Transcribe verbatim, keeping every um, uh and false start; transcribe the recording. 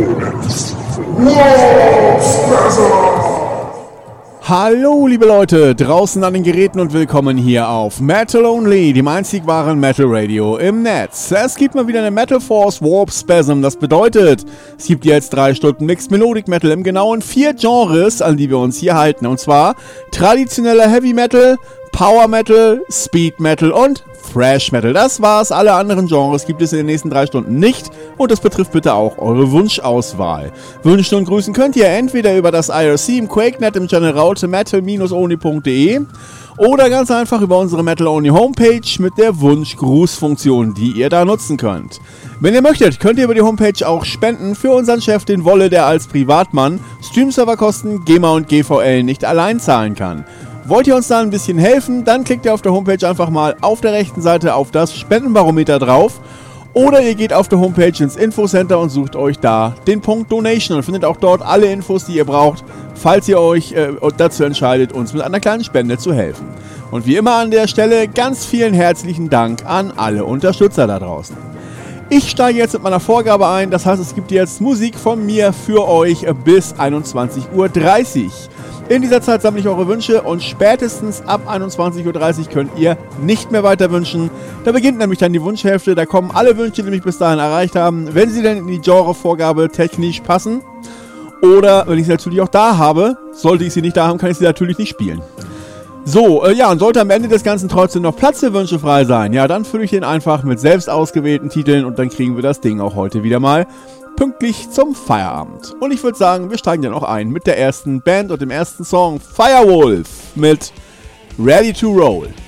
Info-Netz. Warpspasm! Hallo liebe Leute, draußen an den Geräten und willkommen hier auf Metal Only, dem einzig wahren Metal Radio im Netz. Es gibt mal wieder eine Metal Force Warpspasm, das bedeutet, es gibt jetzt drei Stunden Mixed Melodic Metal im genauen vier Genres, an die wir uns hier halten. Und zwar traditioneller Heavy Metal, Power Metal, Speed Metal und Thrash Metal. Das war's, alle anderen Genres gibt es in den nächsten drei Stunden nicht und das betrifft bitte auch eure Wunschauswahl. Wünschen und grüßen könnt ihr entweder über das I R C im QuakeNet im Channel Raute metal only punkt de oder ganz einfach über unsere Metal Only Homepage mit der Wunsch-Gruß-Funktion, die ihr da nutzen könnt. Wenn ihr möchtet, könnt ihr über die Homepage auch spenden für unseren Chef, den Wolle, der als Privatmann Stream-Serverkosten, GEMA und G V L nicht allein zahlen kann. Wollt ihr uns da ein bisschen helfen, dann klickt ihr auf der Homepage einfach mal auf der rechten Seite auf das Spendenbarometer drauf oder ihr geht auf der Homepage ins Infocenter und sucht euch da den Punkt Donation und findet auch dort alle Infos, die ihr braucht, falls ihr euch äh, dazu entscheidet, uns mit einer kleinen Spende zu helfen. Und wie immer an der Stelle ganz vielen herzlichen Dank an alle Unterstützer da draußen. Ich steige jetzt mit meiner Vorgabe ein, das heißt, es gibt jetzt Musik von mir für euch bis einundzwanzig Uhr dreißig. In dieser Zeit sammle ich eure Wünsche und spätestens ab einundzwanzig Uhr dreißig könnt ihr nicht mehr weiter wünschen. Da beginnt nämlich dann die Wunschhälfte, da kommen alle Wünsche, die mich bis dahin erreicht haben, wenn sie denn in die Genrevorgabe technisch passen. Oder wenn ich sie natürlich auch da habe, sollte ich sie nicht da haben, kann ich sie natürlich nicht spielen. So, äh, ja, und sollte am Ende des Ganzen trotzdem noch Platz für Wünsche frei sein, ja, dann fülle ich den einfach mit selbst ausgewählten Titeln und dann kriegen wir das Ding auch heute wieder mal pünktlich zum Feierabend. Und ich würde sagen, wir steigen dann auch ein mit der ersten Band und dem ersten Song Firewolf mit Ready to Roll.